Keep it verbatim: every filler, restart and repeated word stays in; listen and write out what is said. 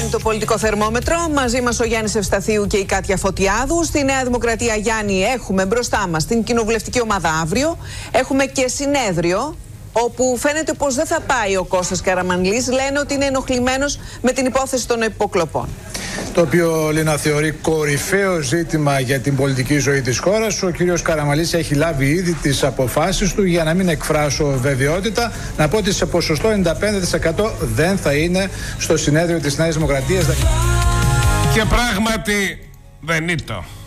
το πολιτικό θερμόμετρο. Μαζί μας ο Γιάννης Ευσταθίου και η Κάτια Φωτιάδου. Στη Νέα Δημοκρατία, Γιάννη, έχουμε μπροστά μας την κοινοβουλευτική ομάδα αύριο. Έχουμε και συνέδριο, όπου φαίνεται πως δεν θα πάει ο Κώστας Καραμανλής. Λένε ότι είναι ενοχλημένος με την υπόθεση των υποκλοπών. Το οποίο, Λίνα, θεωρεί κορυφαίο ζήτημα για την πολιτική ζωή της χώρας. Ο κύριος Καραμανλής έχει λάβει ήδη τις αποφάσεις του. Για να μην εκφράσω βεβαιότητα, να πω ότι σε ποσοστό ενενήντα πέντε τοις εκατό δεν θα είναι στο συνέδριο της Νέας Δημοκρατίας. Και πράγματι δεν είναι.